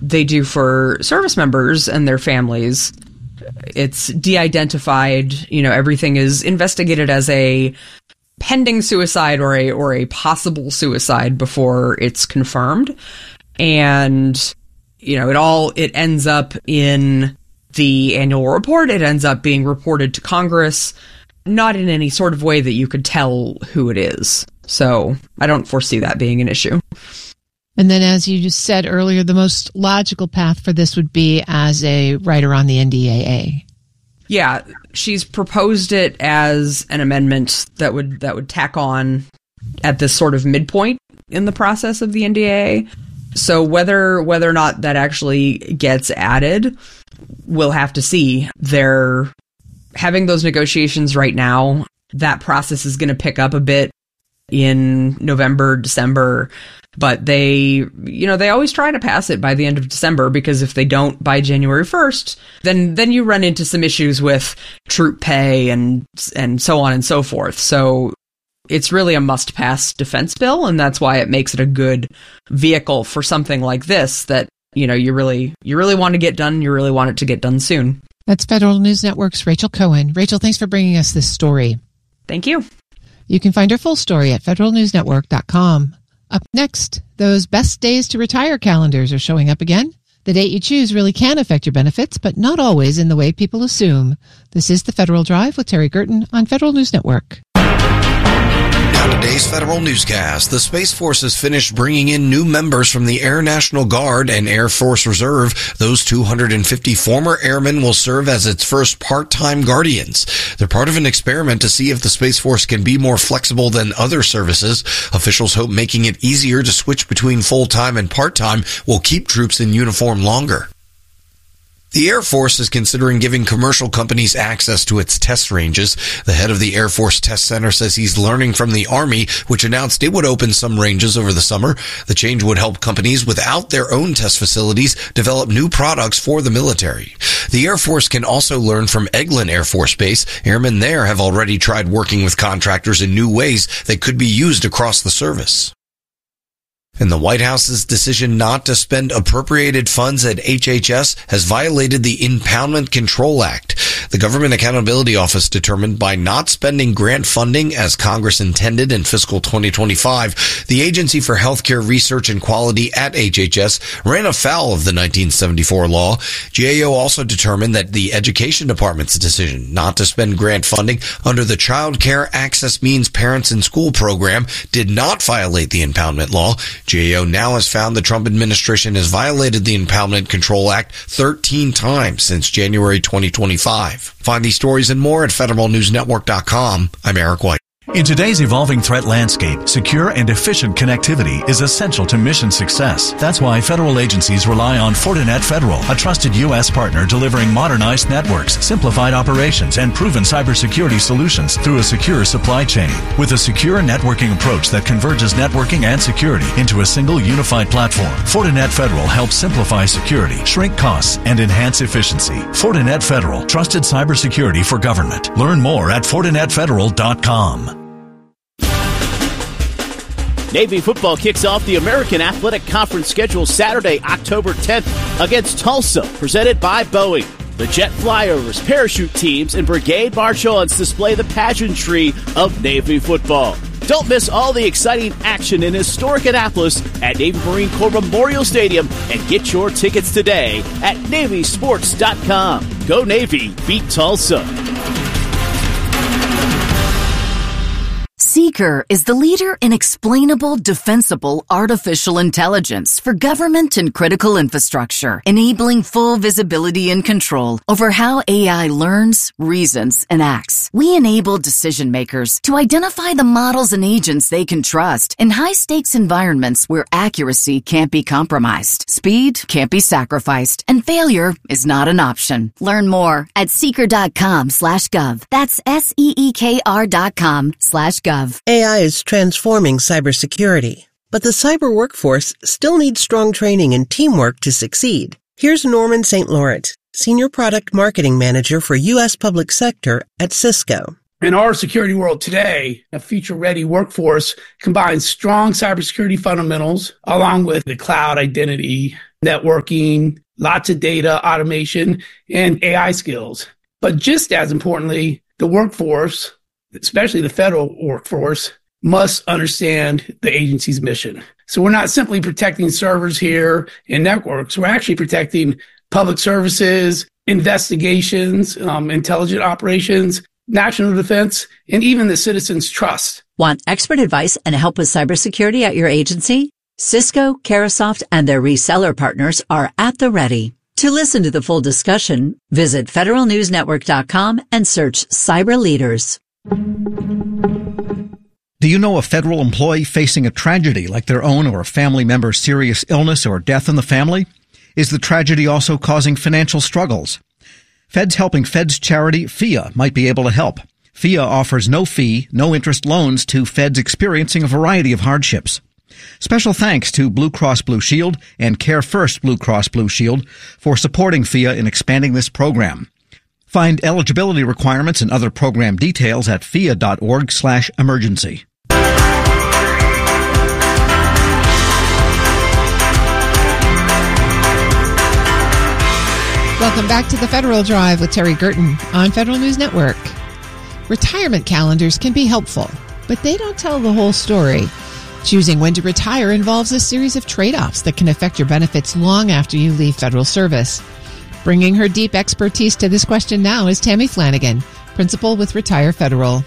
they do for service members and their families. It's de-identified, everything is investigated as a pending suicide or a possible suicide before it's confirmed. And, it ends up in the annual report. It ends up being reported to Congress, not in any sort of way that you could tell who it is. So I don't foresee that being an issue. And then, as you just said earlier, the most logical path for this would be as a writer on the NDAA. Yeah, she's proposed it as an amendment that would tack on at this sort of midpoint in the process of the NDAA. So whether or not that actually gets added, we'll have to see. They're having those negotiations right now. That process is going to pick up a bit in November, December. But they always try to pass it by the end of December, because if they don't by January 1st, then you run into some issues with troop pay and so on and so forth. So it's really a must-pass defense bill, and that's why it makes it a good vehicle for something like this that, you really want to get done. You really want it to get done soon. That's Federal News Network's Rachel Cohen. Rachel, thanks for bringing us this story. Thank you. You can find her full story at federalnewsnetwork.com. Up next, those best days to retire calendars are showing up again. The date you choose really can affect your benefits, but not always in the way people assume. This is The Federal Drive with Terry Gerton on Federal News Network. Now today's Federal Newscast. The Space Force has finished bringing in new members from the Air National Guard and Air Force Reserve. Those 250 former airmen will serve as its first part-time guardians. They're part of an experiment to see if the Space Force can be more flexible than other services. Officials hope making it easier to switch between full-time and part-time will keep troops in uniform longer. The Air Force is considering giving commercial companies access to its test ranges. The head of the Air Force Test Center says he's learning from the Army, which announced it would open some ranges over the summer. The change would help companies without their own test facilities develop new products for the military. The Air Force can also learn from Eglin Air Force Base. Airmen there have already tried working with contractors in new ways that could be used across the service. And the White House's decision not to spend appropriated funds at HHS has violated the Impoundment Control Act. The Government Accountability Office determined by not spending grant funding as Congress intended in fiscal 2025, the Agency for Healthcare Research and Quality at HHS ran afoul of the 1974 law. GAO also determined that the Education Department's decision not to spend grant funding under the Child Care Access Means Parents in School program did not violate the impoundment law. GAO now has found the Trump administration has violated the Impoundment Control Act 13 times since January 2025. Find these stories and more at federalnewsnetwork.com. I'm Eric White. In today's evolving threat landscape, secure and efficient connectivity is essential to mission success. That's why federal agencies rely on Fortinet Federal, a trusted U.S. partner delivering modernized networks, simplified operations, and proven cybersecurity solutions through a secure supply chain. With a secure networking approach that converges networking and security into a single unified platform, Fortinet Federal helps simplify security, shrink costs, and enhance efficiency. Fortinet Federal, trusted cybersecurity for government. Learn more at FortinetFederal.com. Navy football kicks off the American Athletic Conference schedule Saturday, October 10th against Tulsa, presented by Boeing. The jet flyovers, parachute teams, and brigade march-ons display the pageantry of Navy football. Don't miss all the exciting action in historic Annapolis at Navy Marine Corps Memorial Stadium and get your tickets today at NavySports.com. Go Navy, beat Tulsa. Seeker is the leader in explainable, defensible artificial intelligence for government and critical infrastructure, enabling full visibility and control over how AI learns, reasons, and acts. We enable decision makers to identify the models and agents they can trust in high-stakes environments where accuracy can't be compromised, speed can't be sacrificed, and failure is not an option. Learn more at seeker.com/gov. That's SEEKR.com/gov. AI is transforming cybersecurity, but the cyber workforce still needs strong training and teamwork to succeed. Here's Norman St. Laurent, Senior Product Marketing Manager for U.S. Public Sector at Cisco. In our security world today, a future-ready workforce combines strong cybersecurity fundamentals along with the cloud identity networking, lots of data, automation, and AI skills. But just as importantly, the workforce, especially the federal workforce, must understand the agency's mission. So we're not simply protecting servers here and networks. We're actually protecting public services, investigations, intelligent operations, national defense, and even the citizens' trust. Want expert advice and help with cybersecurity at your agency? Cisco, Carahsoft, and their reseller partners are at the ready. To listen to the full discussion, visit federalnewsnetwork.com and search Cyber Leaders. Do you know a federal employee facing a tragedy like their own or a family member's serious illness or death in the family? Is the tragedy also causing financial struggles? Feds Helping Feds charity FIA might be able to help. FIA offers no fee, no interest loans to feds experiencing a variety of hardships. Special thanks to Blue Cross Blue Shield and Care First Blue Cross Blue Shield for supporting FIA in expanding this program. Find eligibility requirements and other program details at fia.org/emergency. Welcome back to the Federal Drive with Terry Gerton on Federal News Network. Retirement calendars can be helpful, but they don't tell the whole story. Choosing when to retire involves a series of trade-offs that can affect your benefits long after you leave federal service. Bringing her deep expertise to this question now is Tammy Flanagan, principal with Retire Federal.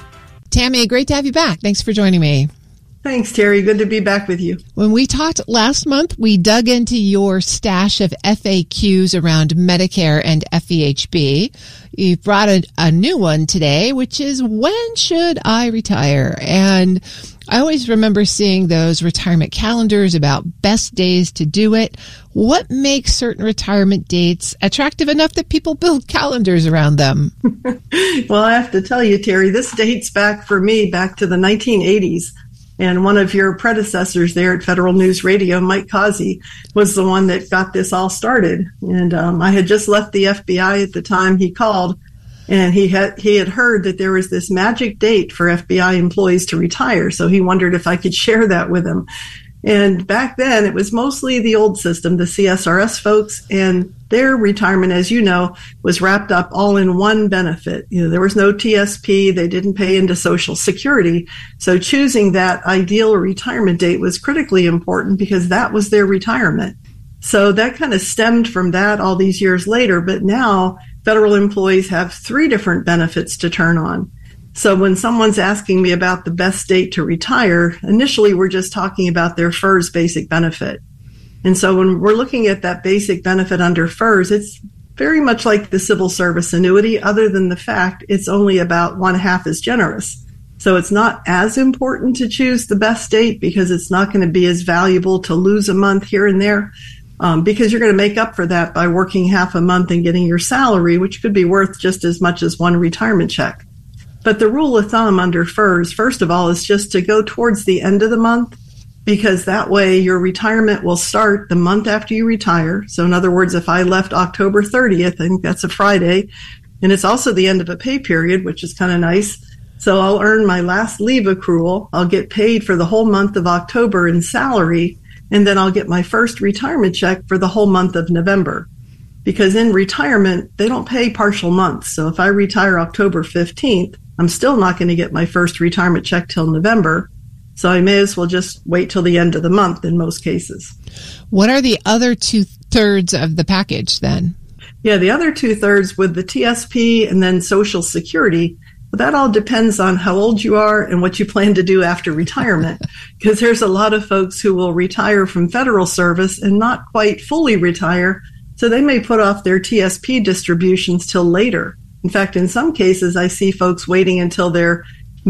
Tammy, great to have you back. Thanks for joining me. Thanks, Terry. Good to be back with you. When we talked last month, we dug into your stash of FAQs around Medicare and FEHB. You've brought a new one today, which is, when should I retire? And I always remember seeing those retirement calendars about best days to do it. What makes certain retirement dates attractive enough that people build calendars around them? Well, I have to tell you, Terry, this dates back for me back to the 1980s. And one of your predecessors there at Federal News Radio, Mike Causey, was the one that got this all started. And I had just left the FBI at the time he called, and he had heard that there was this magic date for FBI employees to retire. So he wondered if I could share that with him. And back then, it was mostly the old system, the CSRS folks, and their retirement, as you know, was wrapped up all in one benefit. You know, there was no TSP. They didn't pay into Social Security. So choosing that ideal retirement date was critically important because that was their retirement. So that kind of stemmed from that all these years later. But now federal employees have 3 different benefits to turn on. So when someone's asking me about the best date to retire, initially we're just talking about their FERS basic benefit. And so when we're looking at that basic benefit under FERS, it's very much like the civil service annuity, other than the fact it's only about 1/2 as generous. So it's not as important to choose the best date because it's not going to be as valuable to lose a month here and there, because you're going to make up for that by working half a month and getting your salary, which could be worth just as much as one retirement check. But the rule of thumb under FERS, first of all, is just to go towards the end of the month, because that way your retirement will start the month after you retire. So in other words, if I left October 30th, I think that's a Friday, and it's also the end of a pay period, which is kind of nice. So I'll earn my last leave accrual. I'll get paid for the whole month of October in salary, and then I'll get my first retirement check for the whole month of November. Because in retirement, they don't pay partial months. So if I retire October 15th, I'm still not going to get my first retirement check till November. So I may as well just wait till the end of the month in most cases. What are the other 2/3 of the package then? Yeah, the other 2/3 with the TSP and then Social Security, but that all depends on how old you are and what you plan to do after retirement. Because there's a lot of folks who will retire from federal service and not quite fully retire. So they may put off their TSP distributions till later. In fact, in some cases, I see folks waiting until their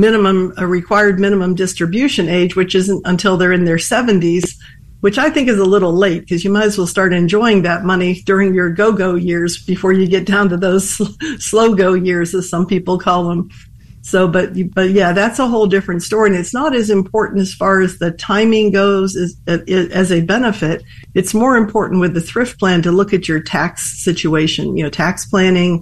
required minimum distribution age, which isn't until they're in their 70s, which I think is a little late because you might as well start enjoying that money during your go-go years before you get down to those slow-go years, as some people call them. So, but yeah, that's a whole different story. And it's not as important as far as the timing goes as a benefit. It's more important with the thrift plan to look at your tax situation, tax planning,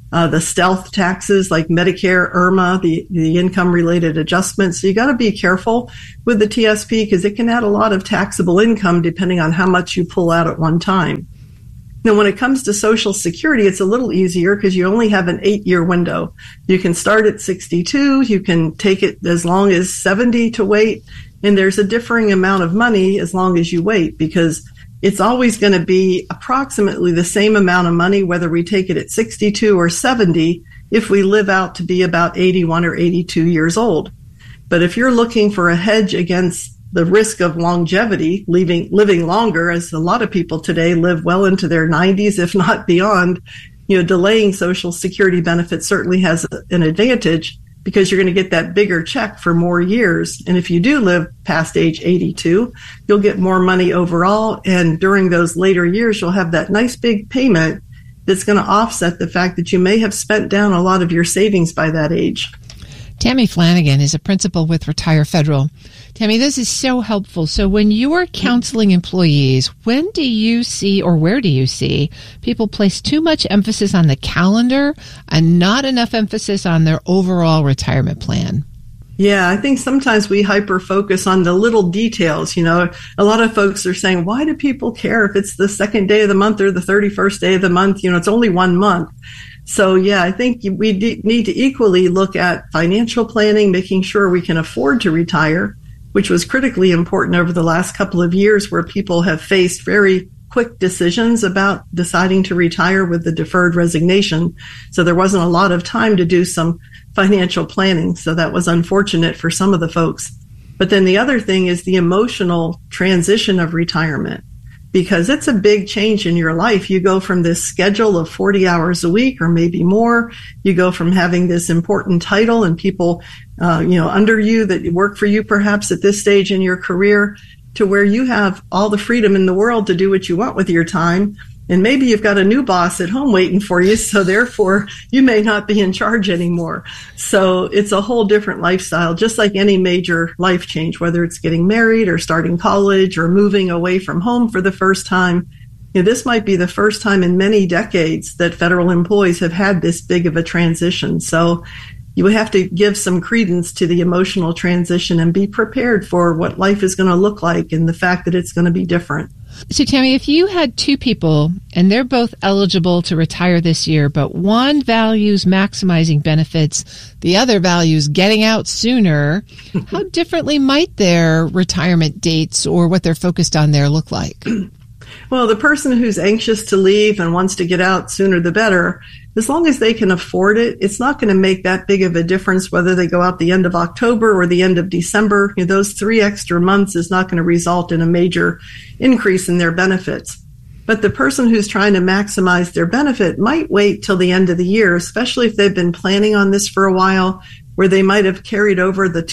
the stealth taxes like Medicare, IRMA, the income-related adjustments. So you got to be careful with the TSP because it can add a lot of taxable income depending on how much you pull out at one time. Now, when it comes to Social Security, it's a little easier because you only have an 8-year window. You can start at 62, you can take it as long as 70 to wait, and there's a differing amount of money as long as you wait because it's always going to be approximately the same amount of money whether we take it at 62 or 70 if we live out to be about 81 or 82 years old. But if you're looking for a hedge against the risk of longevity, living longer, as a lot of people today live well into their 90s, if not beyond, delaying Social Security benefits certainly has an advantage because you're going to get that bigger check for more years. And if you do live past age 82, you'll get more money overall. And during those later years, you'll have that nice big payment that's going to offset the fact that you may have spent down a lot of your savings by that age. Tammy Flanagan is a principal with Retire Federal. Tammy, this is so helpful. So when you are counseling employees, when do you see or where do you see people place too much emphasis on the calendar and not enough emphasis on their overall retirement plan? Yeah, I think sometimes we hyper-focus on the little details. A lot of folks are saying, why do people care if it's the second day of the month or the 31st day of the month? It's only 1 month. So, yeah, I think we need to equally look at financial planning, making sure we can afford to retire, which was critically important over the last couple of years where people have faced very quick decisions about deciding to retire with the deferred resignation. So there wasn't a lot of time to do some financial planning. So that was unfortunate for some of the folks. But then the other thing is the emotional transition of retirement. Because it's a big change in your life. You go from this schedule of 40 hours a week or maybe more. You go from having this important title and people, under you that work for you perhaps at this stage in your career to where you have all the freedom in the world to do what you want with your time. And maybe you've got a new boss at home waiting for you. So therefore, you may not be in charge anymore. So it's a whole different lifestyle, just like any major life change, whether it's getting married or starting college or moving away from home for the first time. This might be the first time in many decades that federal employees have had this big of a transition. So you have to give some credence to the emotional transition and be prepared for what life is going to look like and the fact that it's going to be different. So, Tammy, if you had two people and they're both eligible to retire this year, but one values maximizing benefits, the other values getting out sooner, how differently might their retirement dates or what they're focused on there look like? Well, the person who's anxious to leave and wants to get out sooner the better, as long as they can afford it, it's not going to make that big of a difference whether they go out the end of October or the end of December. Those 3 extra months is not going to result in a major increase in their benefits. But the person who's trying to maximize their benefit might wait till the end of the year, especially if they've been planning on this for a while, where they might have carried over the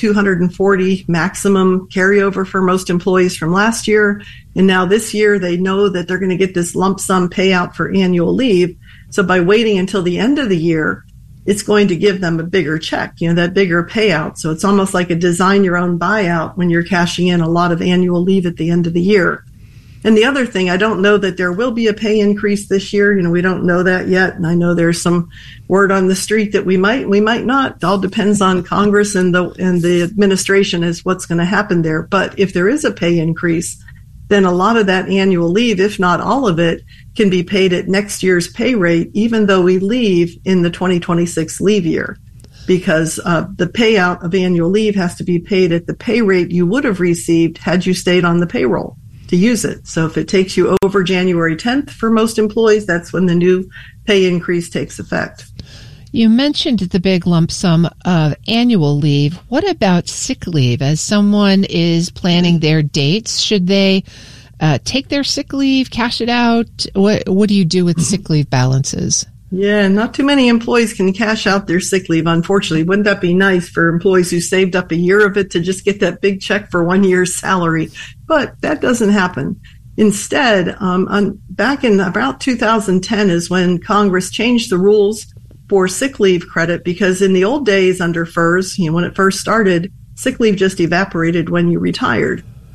240 maximum carryover for most employees from last year. And now this year, they know that they're going to get this lump sum payout for annual leave. So by waiting until the end of the year, it's going to give them a bigger check, that bigger payout. So it's almost like a design your own buyout when you're cashing in a lot of annual leave at the end of the year. And the other thing, I don't know that there will be a pay increase this year. We don't know that yet. And I know there's some word on the street that we might not. It all depends on Congress and the administration as what's going to happen there. But if there is a pay increase, then a lot of that annual leave, if not all of it, can be paid at next year's pay rate, even though we leave in the 2026 leave year. Because the payout of annual leave has to be paid at the pay rate you would have received had you stayed on the payroll to use it. So if it takes you over January 10th for most employees, that's when the new pay increase takes effect. You mentioned the big lump sum of annual leave. What about sick leave? As someone is planning their dates, should they take their sick leave, cash it out? What do you do with sick leave balances? Yeah, not too many employees can cash out their sick leave, unfortunately. Wouldn't that be nice for employees who saved up a year of it to just get that big check for 1 year's salary? But that doesn't happen. Instead, back in about 2010 is when Congress changed the rules for sick leave credit, because in the old days under FERS, when it first started, sick leave just evaporated when you retired.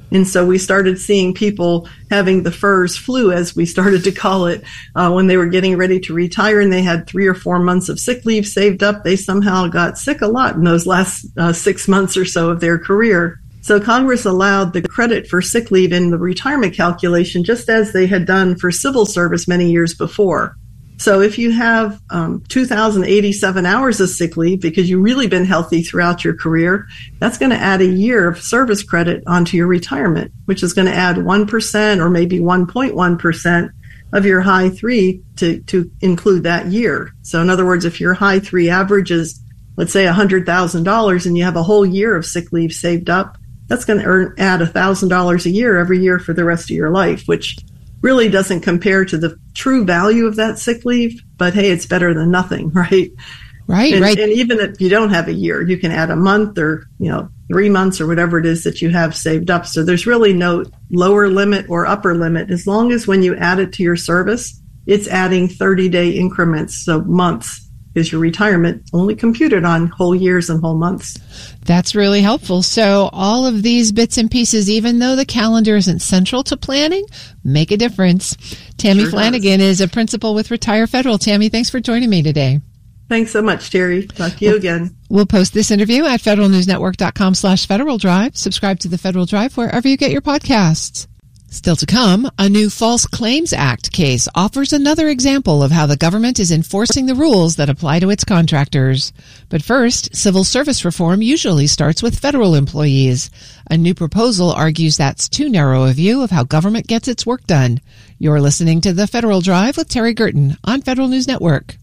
And so we started seeing people having the FERS flu, as we started to call it, when they were getting ready to retire and they had 3 or 4 months of sick leave saved up. They somehow got sick a lot in those last 6 months or so of their career. So Congress allowed the credit for sick leave in the retirement calculation, just as they had done for civil service many years before. So if you have 2,087 hours of sick leave because you've really been healthy throughout your career, that's going to add a year of service credit onto your retirement, which is going to add 1% or maybe 1.1% of your high 3 to include that year. So in other words, if your high 3 average is, let's say, $100,000 and you have a whole year of sick leave saved up, that's going to add $1,000 a year every year for the rest of your life, which really doesn't compare to the true value of that sick leave, but hey, it's better than nothing, right? Right. And even if you don't have a year, you can add a month or, 3 months or whatever it is that you have saved up. So there's really no lower limit or upper limit. As long as when you add it to your service, it's adding 30-day increments, so months, because your retirement only computed on whole years and whole months. That's really helpful. So all of these bits and pieces, even though the calendar isn't central to planning, make a difference. Tammy Flanagan is a principal with Retire Federal. Tammy, thanks for joining me today. Thanks so much, Terry. Talk to you again. We'll post this interview at federalnewsnetwork.com/Federal Drive. Subscribe to the Federal Drive wherever you get your podcasts. Still to come, a new False Claims Act case offers another example of how the government is enforcing the rules that apply to its contractors. But first, civil service reform usually starts with federal employees. A new proposal argues that's too narrow a view of how government gets its work done. You're listening to the Federal Drive with Terry Gerton on Federal News Network.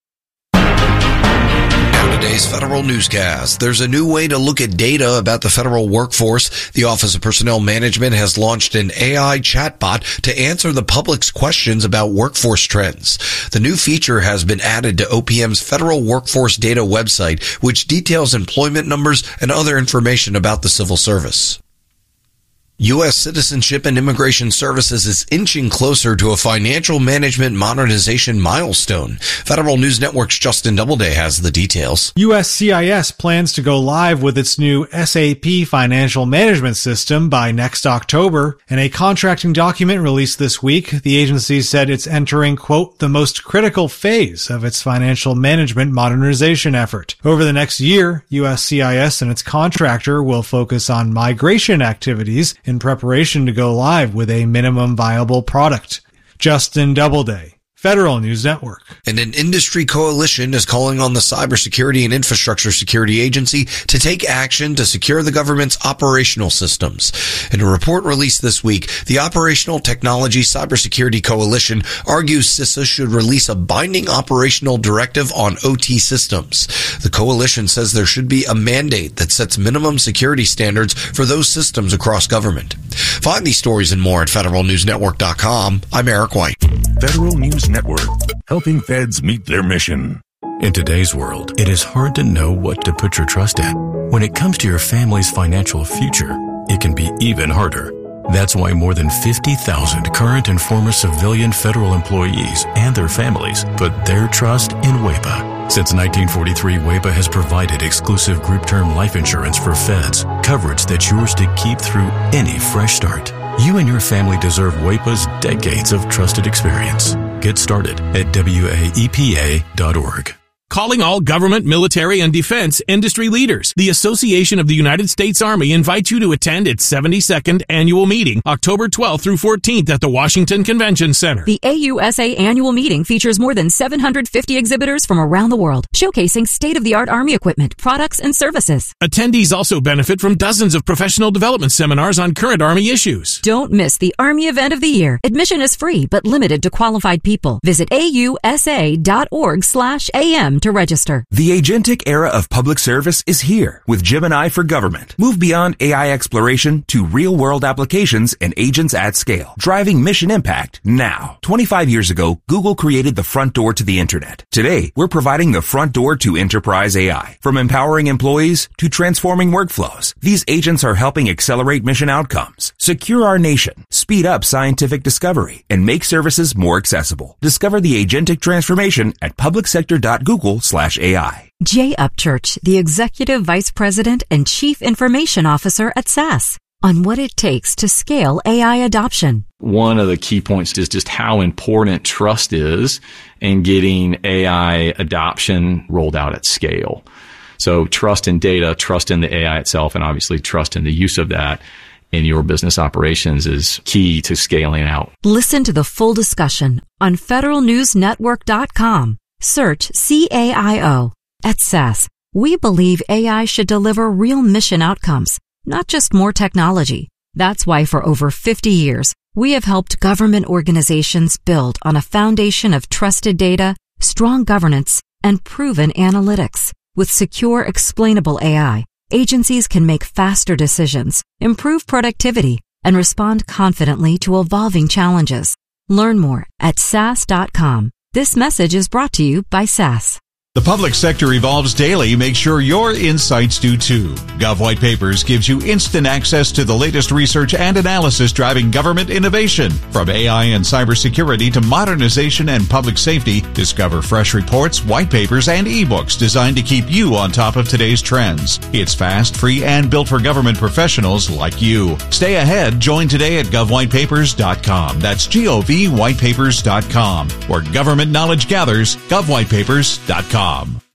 Today's Federal Newscast. There's a new way to look at data about the federal workforce. The Office of Personnel Management has launched an AI chatbot to answer the public's questions about workforce trends. The new feature has been added to OPM's Federal Workforce Data website, which details employment numbers and other information about the civil service. U.S. Citizenship and Immigration Services is inching closer to a financial management modernization milestone. Federal News Network's Justin Doubleday has the details. USCIS plans to go live with its new SAP financial management system by next October. In a contracting document released this week, the agency said it's entering, quote, the most critical phase of its financial management modernization effort. Over the next year, USCIS and its contractor will focus on migration activities in preparation to go live with a minimum viable product. Justin Doubleday, Federal News Network. And an industry coalition is calling on the Cybersecurity and Infrastructure Security Agency to take action to secure the government's operational systems. In a report released this week, the Operational Technology Cybersecurity Coalition argues CISA should release a binding operational directive on OT systems. The coalition says there should be a mandate that sets minimum security standards for those systems across government. Find these stories and more at federalnewsnetwork.com. I'm Eric White. Federal News Network, helping feds meet their mission. In today's world, it is hard to know what to put your trust in. When it comes to your family's financial future, it can be even harder. That's why more than 50,000 current and former civilian federal employees and their families put their trust in WEPA. Since 1943, WEPA has provided exclusive group term life insurance for feds, coverage that's yours to keep through any fresh start. You and your family deserve WEPA's decades of trusted experience. Get started at WAEPA.org. Calling all government, military, and defense industry leaders. The Association of the United States Army invites you to attend its 72nd annual meeting, October 12th through 14th at the Washington Convention Center. The AUSA annual meeting features more than 750 exhibitors from around the world, showcasing state-of-the-art Army equipment, products, and services. Attendees also benefit from dozens of professional development seminars on current Army issues. Don't miss the Army event of the year. Admission is free, but limited to qualified people. Visit ausa.org/am to register. The agentic era of public service is here with Gemini for Government. Move beyond AI exploration to real-world applications and agents at scale, driving mission impact now. 25 years ago, Google created the front door to the internet. Today, we're providing the front door to enterprise AI. From empowering employees to transforming workflows, these agents are helping accelerate mission outcomes, secure our nation, speed up scientific discovery, and make services more accessible. Discover the agentic transformation at publicsector.google/AI. Jay Upchurch, the Executive Vice President and Chief Information Officer at SAS. on what it takes to scale AI adoption. One of the key points is just how important trust is in getting AI adoption rolled out at scale. So trust in data, trust in the AI itself, and obviously trust in the use of that in your business operations is key to scaling out. Listen to the full discussion on federalnewsnetwork.com. Search CAIO. At SAS, we believe AI should deliver real mission outcomes, not just more technology. That's why for over 50 years, we have helped government organizations build on a foundation of trusted data, strong governance, and proven analytics. With secure, explainable AI, agencies can make faster decisions, improve productivity, and respond confidently to evolving challenges. Learn more at SAS.com. This message is brought to you by SAS. The public sector evolves daily. Make sure your insights do too. Gov White Papers gives you instant access to the latest research and analysis driving government innovation. From AI and cybersecurity to modernization and public safety, discover fresh reports, white papers, and ebooks designed to keep you on top of today's trends. It's fast, free, and built for government professionals like you. Stay ahead. Join today at govwhitepapers.com. That's govwhitepapers.com. Where government knowledge gathers, govwhitepapers.com.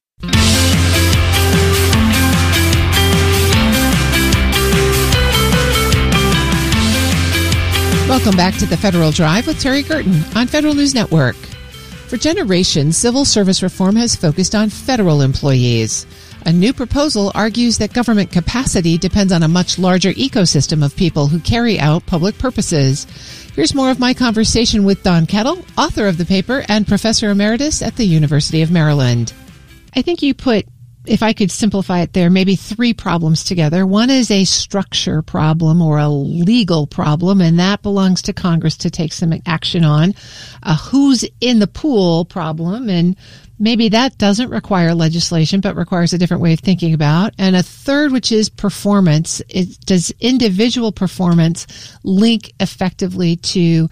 Welcome back to the Federal Drive with Terry Curtin on Federal News Network. For generations, civil service reform has focused on federal employees. A new proposal argues that government capacity depends on a much larger ecosystem of people who carry out public purposes. Here's more of my conversation with Don Kettle, author of the paper and professor emeritus at the University of Maryland. I think you put, if I could simplify it there, maybe three problems together. One is a structure problem or a legal problem, and that belongs to Congress to take some action on. Who's in the pool problem, and maybe that doesn't require legislation, but requires a different way of thinking about. And a third, which is performance. Does individual performance link effectively to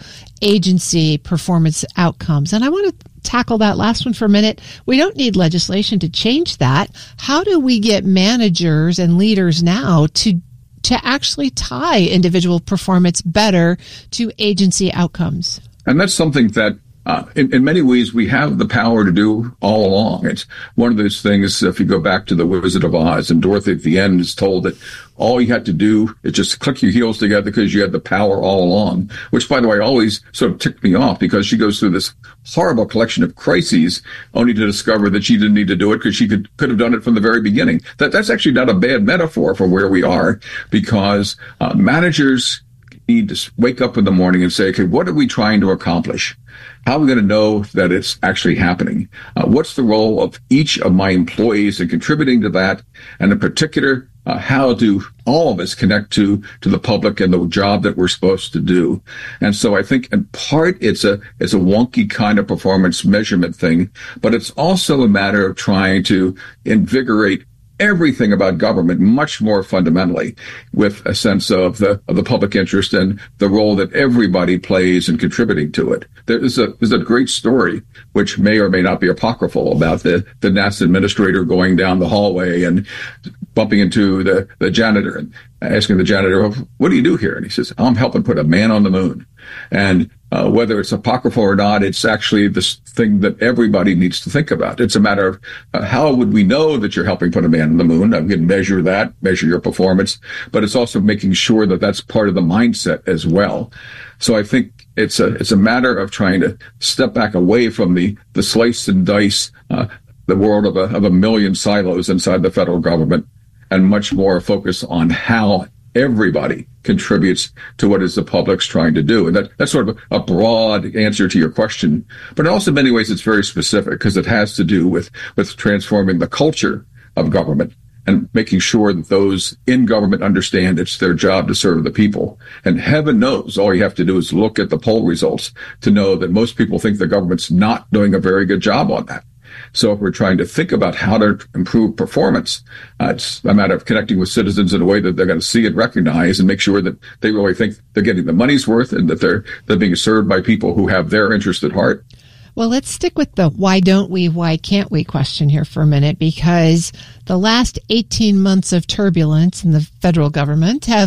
agency performance outcomes? And I want to tackle that last one for a minute. We don't need legislation to change that. How do we get managers and leaders now to actually tie individual performance better to agency outcomes? And that's something that in many ways, we have the power to do all along. It's one of those things, if you go back to the Wizard of Oz, and Dorothy at the end is told that all you had to do is just click your heels together because you had the power all along, which, by the way, always sort of ticked me off because she goes through this horrible collection of crises only to discover that she didn't need to do it because she could have done it from the very beginning. That's actually not a bad metaphor for where we are, because managers need to wake up in the morning and say, okay, what are we trying to accomplish? How are we going to know that it's actually happening? What's the role of each of my employees in contributing to that? And in particular, how do all of us connect to the public and the job that we're supposed to do? And so I think in part it's a wonky kind of performance measurement thing, but it's also a matter of trying to invigorate everything about government much more fundamentally, with a sense of the public interest and the role that everybody plays in contributing to it. There's a great story, which may or may not be apocryphal, about the NASA administrator going down the hallway and bumping into the janitor and asking the janitor, what do you do here? And he says, I'm helping put a man on the moon. And whether it's apocryphal or not, it's actually this thing that everybody needs to think about. It's a matter of how would we know that you're helping put a man on the moon? I can measure that, measure your performance, but it's also making sure that that's part of the mindset as well. So I think it's a matter of trying to step back away from the slice and dice, the world of a million silos inside the federal government, and much more focus on how everybody contributes to what is the public's trying to do. And that's sort of a broad answer to your question. But also in many ways it's very specific, because it has to do with transforming the culture of government and making sure that those in government understand it's their job to serve the people. And heaven knows, all you have to do is look at the poll results to know that most people think the government's not doing a very good job on that. So if we're trying to think about how to improve performance, it's a matter of connecting with citizens in a way that they're going to see and recognize and make sure that they really think they're getting the money's worth and that they're being served by people who have their interest at heart. Well, let's stick with the why don't we, why can't we question here for a minute, because the last 18 months of turbulence in the federal government have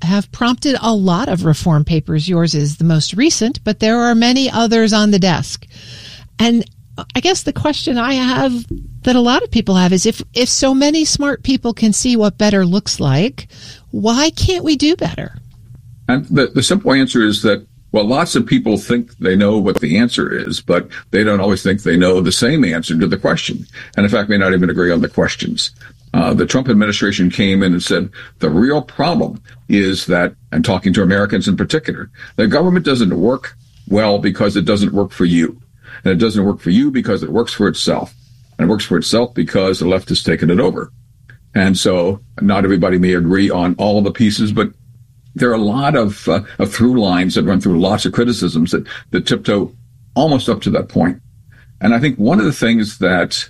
have prompted a lot of reform papers. Yours is the most recent, but there are many others on the desk. And I guess the question I have that a lot of people have is if so many smart people can see what better looks like, why can't we do better? And the simple answer is that, well, lots of people think they know what the answer is, but they don't always think they know the same answer to the question. And in fact, may not even agree on the questions. The Trump administration came in and said, the real problem is that, and talking to Americans in particular, the government doesn't work well because it doesn't work for you. And it doesn't work for you because it works for itself. And it works for itself because the left has taken it over. And so not everybody may agree on all of the pieces, but there are a lot of through lines that run through lots of criticisms that tiptoe almost up to that point. And I think one of the things that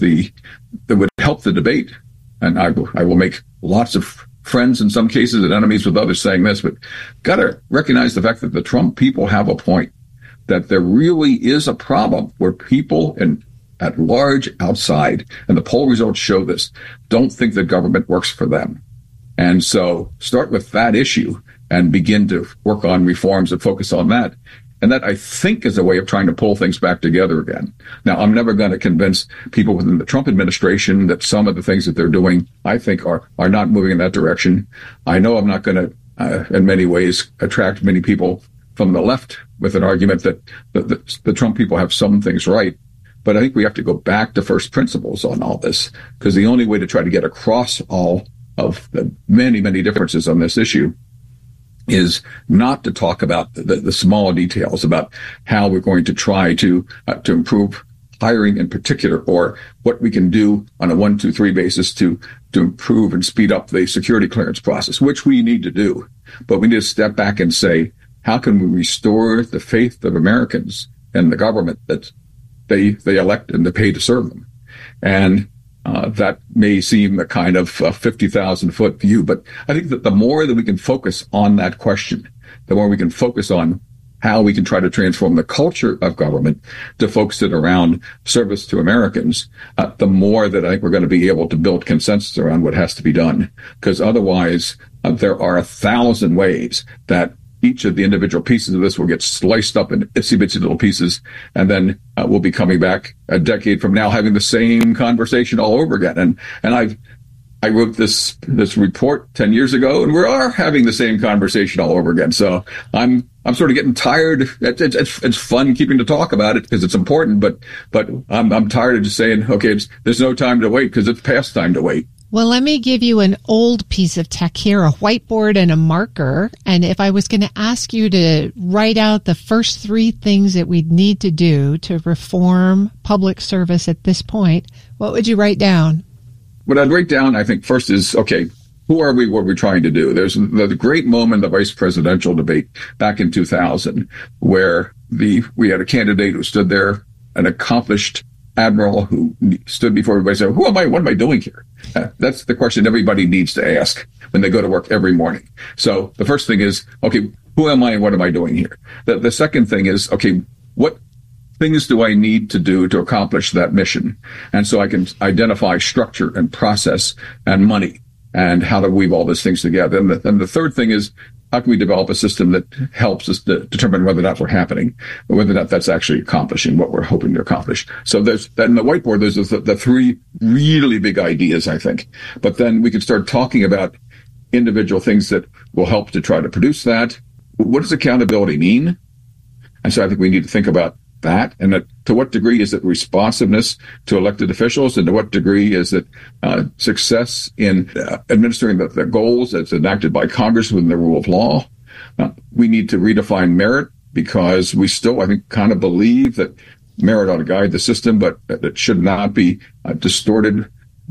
that would help the debate, and I will make lots of friends in some cases and enemies with others saying this, but got to recognize the fact that the Trump people have a point, that there really is a problem where people at large outside, and the poll results show this, don't think the government works for them. And so start with that issue and begin to work on reforms that focus on that. And that, I think, is a way of trying to pull things back together again. Now, I'm never going to convince people within the Trump administration that some of the things that they're doing, I think, are not moving in that direction. I know I'm not going to, in many ways, attract many people from the left with an argument that the Trump people have some things right. But I think we have to go back to first principles on all this, because the only way to try to get across all of the many, many differences on this issue is not to talk about the small details about how we're going to try to improve hiring in particular, or what we can do on a 1, 2, 3 basis to improve and speed up the security clearance process, which we need to do. But we need to step back and say, how can we restore the faith of Americans in the government that they elect and they pay to serve them? And that may seem a kind of 50,000 foot view, but I think that the more that we can focus on that question, the more we can focus on how we can try to transform the culture of government to focus it around service to Americans, the more that I think we're going to be able to build consensus around what has to be done. Because otherwise, there are 1,000 ways that each of the individual pieces of this will get sliced up in itsy bitsy little pieces, and then we'll be coming back a decade from now having the same conversation all over again. And I wrote this report 10 years ago, and we are having the same conversation all over again. So I'm sort of getting tired. It's fun keeping to talk about it because it's important, but I'm tired of just saying, okay, there's no time to wait, because it's past time to wait. Well, let me give you an old piece of tech here, a whiteboard and a marker. And if I was going to ask you to write out the first 3 things that we'd need to do to reform public service at this point, what would you write down? What I'd write down, I think, first is, okay, who are we? What are we trying to do? There's the great moment, the vice presidential debate back in 2000, where we had a candidate who stood there, an accomplished admiral who stood before everybody and said, who am I? What am I doing here? That's the question everybody needs to ask when they go to work every morning. So the first thing is, okay, who am I and what am I doing here? The second thing is, okay, what things do I need to do to accomplish that mission? And so I can identify structure and process and money and how to weave all those things together. And the third thing is, how can we develop a system that helps us to determine whether or not we're happening, or whether or not that's actually accomplishing what we're hoping to accomplish? So there's that in the whiteboard. There's the 3 really big ideas, I think. But then we can start talking about individual things that will help to try to produce that. What does accountability mean? And so I think we need to think about that, and that to what degree is it responsiveness to elected officials, and to what degree is it success in administering the goals that's enacted by Congress within the rule of law. We need to redefine merit, because we still, I think, kind of believe that merit ought to guide the system, but it should not be distorted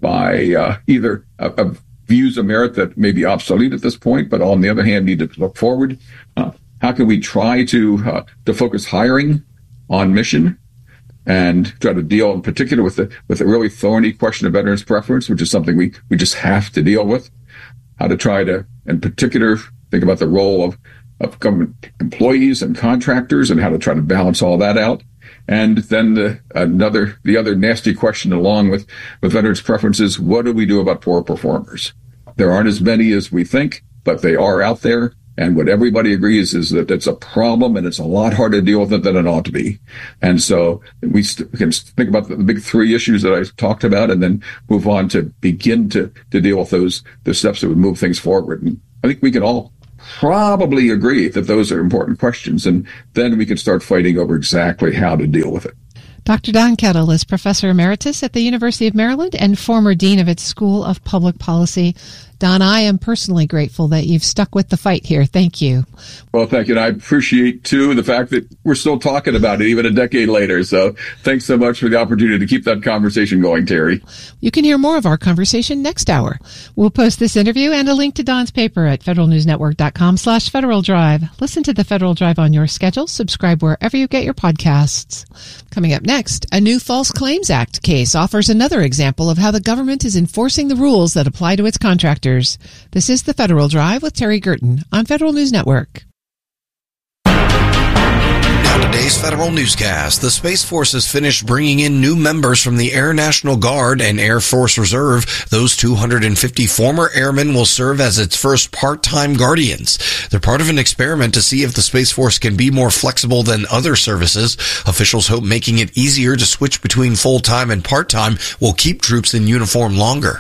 by either views of merit that may be obsolete at this point, but on the other hand need to look forward. How can we try to focus hiring on mission and try to deal in particular with the really thorny question of veterans preference, which is something we just have to deal with. How to try to, in particular, think about the role of government employees and contractors, and how to try to balance all that out. And then the other nasty question along with veterans preferences, what do we do about poor performers? There aren't as many as we think, but they are out there. And what everybody agrees is that it's a problem and it's a lot harder to deal with it than it ought to be. And so we can think about the big three issues that I talked about and then move on to begin to deal with the steps that would move things forward. And I think we can all probably agree that those are important questions. And then we can start fighting over exactly how to deal with it. Dr. Don Kettle is Professor Emeritus at the University of Maryland and former Dean of its School of Public Policy. Don, I am personally grateful that you've stuck with the fight here. Thank you. Well, thank you. And I appreciate, too, the fact that we're still talking about it even a decade later. So thanks so much for the opportunity to keep that conversation going, Terry. You can hear more of our conversation next hour. We'll post this interview and a link to Don's paper at federalnewsnetwork.com/Federal Drive. Listen to the Federal Drive on your schedule. Subscribe wherever you get your podcasts. Coming up next, a new False Claims Act case offers another example of how the government is enforcing the rules that apply to its contractors. This is the Federal Drive with Terry Gerton on Federal News Network. Now today's Federal Newscast. The Space Force has finished bringing in new members from the Air National Guard and Air Force Reserve. Those 250 former airmen will serve as its first part-time guardians. They're part of an experiment to see if the Space Force can be more flexible than other services. Officials hope making it easier to switch between full-time and part-time will keep troops in uniform longer.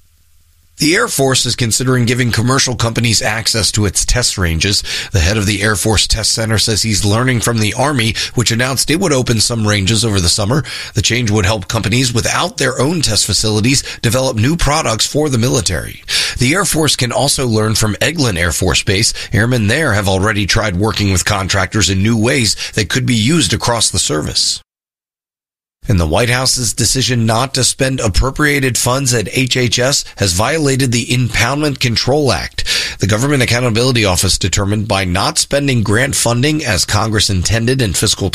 The Air Force is considering giving commercial companies access to its test ranges. The head of the Air Force Test Center says he's learning from the Army, which announced it would open some ranges over the summer. The change would help companies without their own test facilities develop new products for the military. The Air Force can also learn from Eglin Air Force Base. Airmen there have already tried working with contractors in new ways that could be used across the service. And the White House's decision not to spend appropriated funds at HHS has violated the Impoundment Control Act. The Government Accountability Office determined by not spending grant funding as Congress intended in fiscal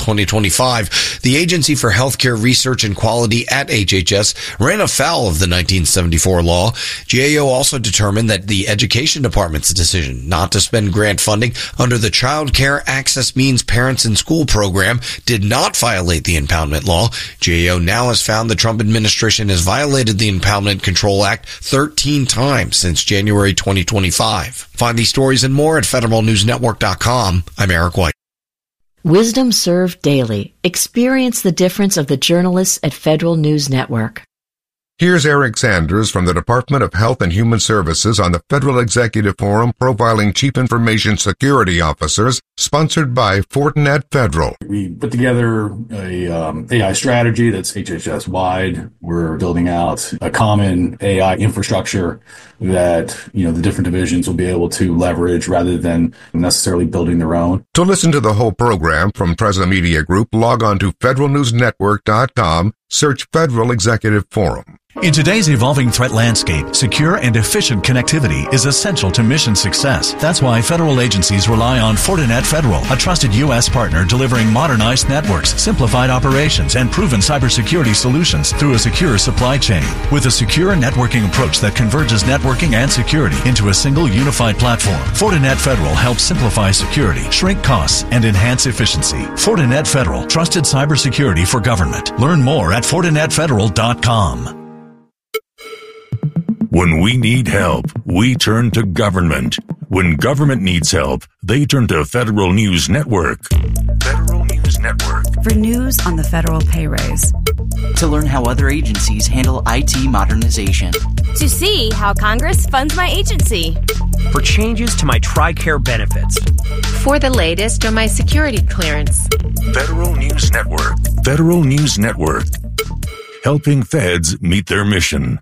2025, the Agency for Healthcare Research and Quality at HHS ran afoul of the 1974 law. GAO also determined that the Education Department's decision not to spend grant funding under the Child Care Access Means Parents in School program did not violate the impoundment law. GAO now has found the Trump administration has violated the Impoundment Control Act 13 times since January 2025. Find these stories and more at federalnewsnetwork.com. I'm Eric White. Wisdom Served Daily. Experience the difference of the journalists at Federal News Network. Here's Eric Sanders from the Department of Health and Human Services on the Federal Executive Forum Profiling Chief Information Security Officers, sponsored by Fortinet Federal. We put together a AI strategy that's HHS-wide. We're building out a common AI infrastructure that, the different divisions will be able to leverage rather than necessarily building their own. To listen to the whole program from Presa Media Group, log on to federalnewsnetwork.com, search Federal Executive Forum. In today's evolving threat landscape, secure and efficient connectivity is essential to mission success. That's why federal agencies rely on Fortinet Federal, a trusted U.S. partner delivering modernized networks, simplified operations, and proven cybersecurity solutions through a secure supply chain. With a secure networking approach that converges networking and security into a single unified platform, Fortinet Federal helps simplify security, shrink costs, and enhance efficiency. Fortinet Federal, trusted cybersecurity for government. Learn more at FortinetFederal.com. When we need help, we turn to government. When government needs help, they turn to Federal News Network. Federal News Network. For news on the federal pay raise. To learn how other agencies handle IT modernization. To see how Congress funds my agency. For changes to my TRICARE benefits. For the latest on my security clearance. Federal News Network. Federal News Network. Helping feds meet their mission.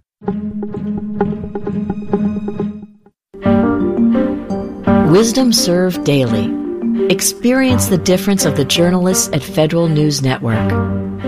Wisdom Served Daily. Experience the difference of the journalists at Federal News Network.